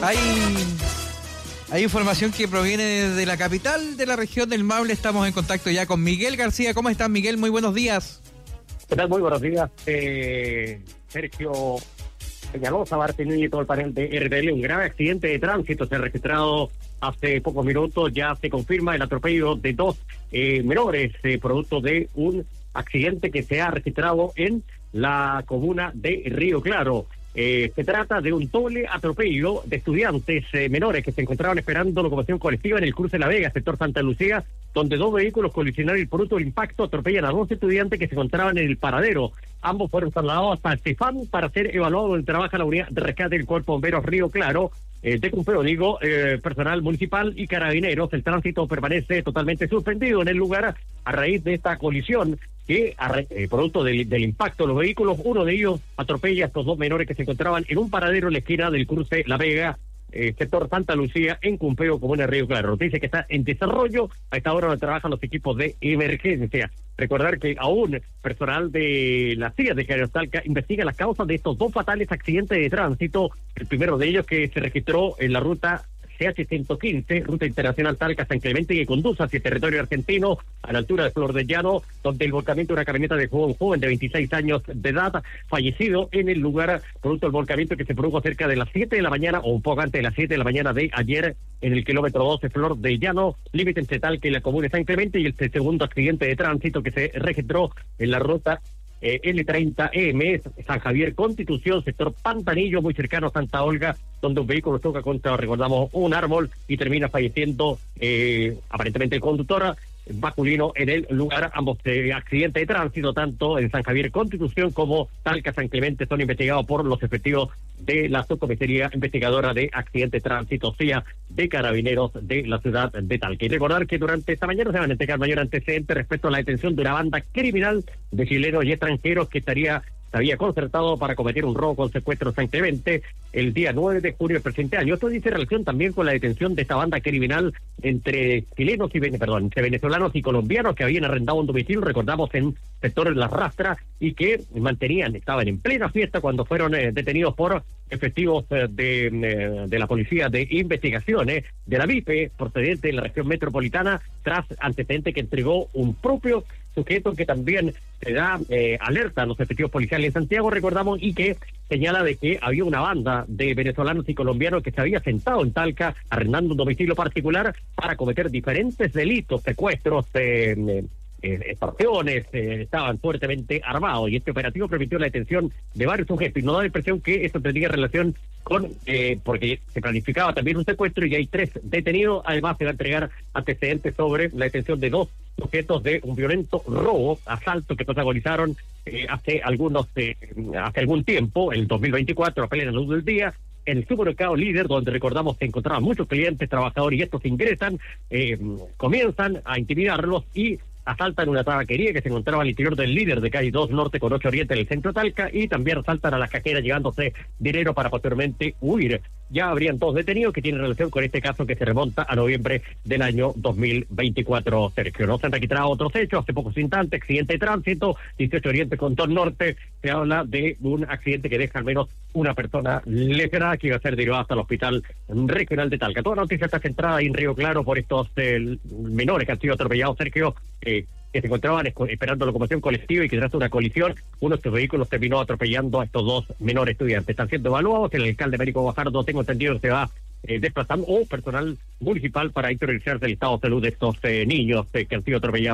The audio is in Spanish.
Hay, hay información que proviene de la capital de la región del Maule. Estamos en contacto ya con Miguel García. ¿Cómo estás, Miguel? Muy buenos días. ¿Qué tal? Muy buenos días. Sergio Peñalosa, Bartolini y todo el panel de RTL. Un grave accidente de tránsito se ha registrado hace pocos minutos. Ya se confirma el atropello de dos menores, producto de un accidente que se ha registrado en la comuna de Río Claro. Se trata de un doble atropello de estudiantes menores que se encontraban esperando locomoción colectiva en el cruce La Vega, sector Santa Lucía, donde dos vehículos colisionaron y por producto del impacto atropellan a dos estudiantes que se encontraban en el paradero. Ambos fueron trasladados hasta Estefán para ser evaluados donde trabaja la unidad de rescate del Cuerpo de Bomberos Río Claro. De Cumpeo, personal municipal y carabineros. El tránsito permanece totalmente suspendido en el lugar a raíz de esta colisión que, producto del impacto de los vehículos, uno de ellos atropella a estos dos menores que se encontraban en un paradero en la esquina del cruce La Vega, sector Santa Lucía, en Cumpeo, comuna de Río Claro. Noticia que está en desarrollo a esta hora donde trabajan los equipos de emergencia. Recordar que aún personal de la CIA de Cayo Talca investiga las causas de estos dos fatales accidentes de tránsito. El primero de ellos que se registró en la ruta CH-115, Ruta Internacional Talca-San Clemente, que conduce hacia el territorio argentino a la altura de Flor de Llano, donde el volcamiento de una camioneta de un joven de 26 años de edad, fallecido en el lugar, producto del volcamiento que se produjo cerca de las 7 de la mañana, o un poco antes de las 7 de la mañana de ayer, en el kilómetro 12 Flor de Llano, límite entre Talca y la comuna de San Clemente, y el segundo accidente de tránsito que se registró en la ruta L30M, San Javier Constitución, sector Pantanillo, muy cercano a Santa Olga, donde un vehículo choca contra, recordamos, un árbol y termina falleciendo aparentemente el conductor masculino en el lugar. Ambos accidentes de tránsito, tanto en San Javier Constitución como Talca San Clemente, son investigados por los efectivos de la subcomisaría investigadora de accidentes de tránsito, CIA, de carabineros de la ciudad de Talca. Y recordar que durante esta mañana se van a entregar mayor antecedentes respecto a la detención de una banda criminal de chilenos y extranjeros que se había concertado para cometer un robo con secuestro en San Clemente el día 9 de junio del presente año. Esto dice relación también con la detención de esta banda criminal entre venezolanos y colombianos que habían arrendado un domicilio, recordamos, en sector Las Rastras, y que estaban en plena fiesta cuando fueron detenidos por efectivos de la Policía de Investigaciones de la VIPE, procedente de la región metropolitana, tras antecedente que entregó un propio sujeto que también se da alerta a los efectivos policiales en Santiago, recordamos, y que señala de que había una banda de venezolanos y colombianos que se había sentado en Talca arrendando un domicilio particular para cometer diferentes delitos, secuestros, extorsiones, estaban fuertemente armados, y este operativo permitió la detención de varios sujetos, y nos da la impresión que esto tenía relación con, porque se planificaba también un secuestro y hay 3 detenidos. Además se va a entregar antecedentes sobre la detención de 2 sujetos de un violento robo, asalto que protagonizaron hace algún tiempo, en 2024, a plena luz del día, en el supermercado Líder, donde recordamos que encontraban muchos clientes, trabajadores, y estos ingresan, comienzan a intimidarlos y asaltan una tabaquería que se encontraba al interior del Líder de calle 2 Norte con 8 Oriente en el centro de Talca, y también asaltan a las cajeras llevándose dinero para posteriormente huir. Ya habrían 2 detenidos que tienen relación con este caso que se remonta a noviembre del año 2024. Sergio, no se han registrado otros hechos. Hace pocos instantes, accidente de tránsito, 18 Oriente con 2 Norte. Se habla de un accidente que deja al menos una persona lesionada que iba a ser derivada hasta el hospital regional de Talca. Toda la noticia está centrada ahí en Río Claro por estos menores que han sido atropellados, Sergio, que se encontraban esperando locomoción colectiva, y que tras una colisión, uno de estos vehículos terminó atropellando a estos 2 menores estudiantes. Están siendo evaluados. El alcalde Américo Guajardo, tengo entendido, se va desplazando, o personal municipal, para interiorizarse del estado de salud de estos niños que han sido atropellados